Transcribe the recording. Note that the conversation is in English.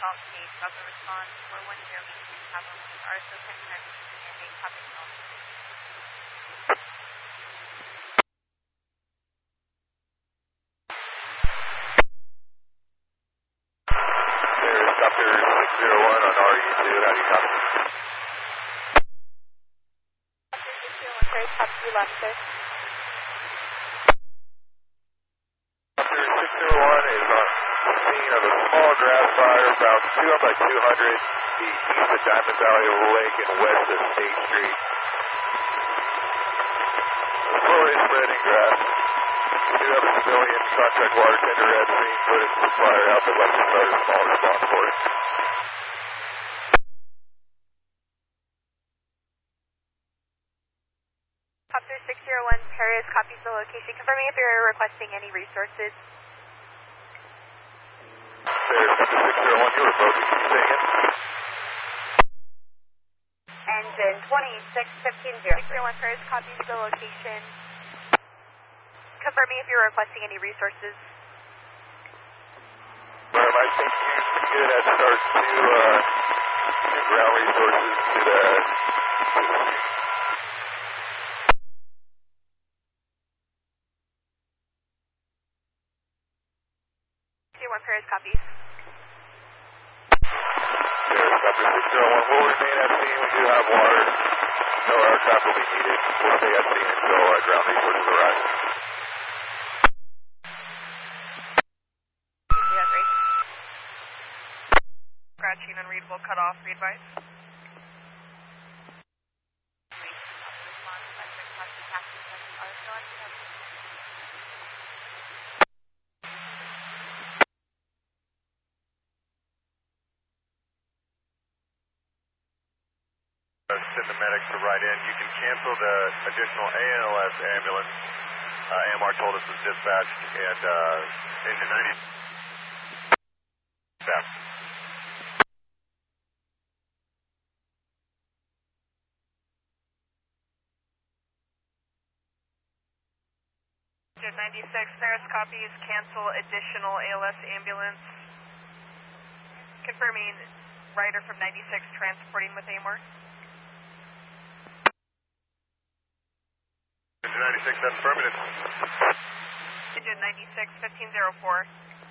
Salt State, Bravo response 410, we can have them with RSO connect and a copy salt. There's Doctor 601 on RE2, how do you copy? Doctor 601, sorry, copy left, sir. Doctor 601 is on scene of a small grass fire about 2 by 200 feet east of Diamond Valley Lake and west of State Street. Slowly spreading grass. We do have a civilian contract water tender at scene, but it's the fire out that like to start a small response for it. Copter 601, Paris, copies the location. Confirming if you're requesting any resources. There's Copter 601, you were focused. Can you say again? Engine 26150. 601, Paris, copies the location. Confirming if you're requesting any resources. I think you could have start to ground resources to the Paris copies. There's Copter 601. We'll remain at scene. We do have water. No aircraft will be needed. We'll stay at scene until ground resources arrive. Yeah, great. Scratching unreadable cutoff, read advice. Send the medics to ride in. You can cancel the additional ALS ambulance. AMR told us was dispatched and engine 90. Staff. Engine 96, Paris copies, cancel additional ALS ambulance. Confirming rider from 96 transporting with AMR. Engine 96, that's affirmative. Engine 96, 1504.